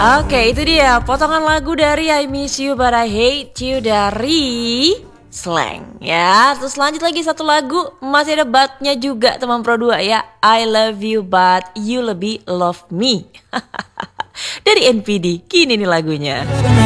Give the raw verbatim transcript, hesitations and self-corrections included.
Oke, itu dia potongan lagu dari I Miss You But I Hate You dari Slank ya. Terus lanjut lagi satu lagu, masih ada batnya juga teman Pro dua ya. I Love You But You Lebih Love Me dari N P D. Gini nih lagunya.